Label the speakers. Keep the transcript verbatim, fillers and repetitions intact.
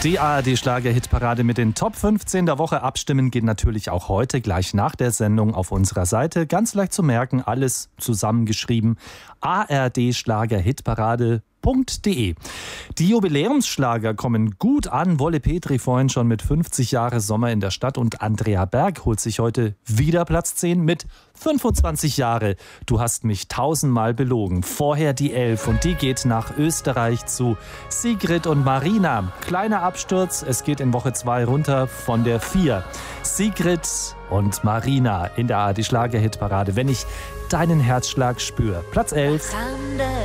Speaker 1: Die A R D-Schlager-Hitparade mit den Top fünfzehn der Woche. Abstimmen geht natürlich auch heute gleich nach der Sendung auf unserer Seite. Ganz leicht zu merken, alles zusammengeschrieben. A R D Schlager Hitparade punkt de. Die Jubiläumsschlager kommen gut an. Wolle Petri vorhin schon mit fünfzig Jahre Sommer in der Stadt und Andrea Berg holt sich heute wieder Platz zehn mit fünfundzwanzig Jahre. Du hast mich tausendmal belogen. Vorher die elf und die geht nach Österreich zu Sigrid und Marina. Kleiner Absturz, es geht in Woche zwei runter von der vier. Sigrid und Marina in der A R D Schlager Hitparade. Wenn ich deinen Herzschlag spüre. Platz elf.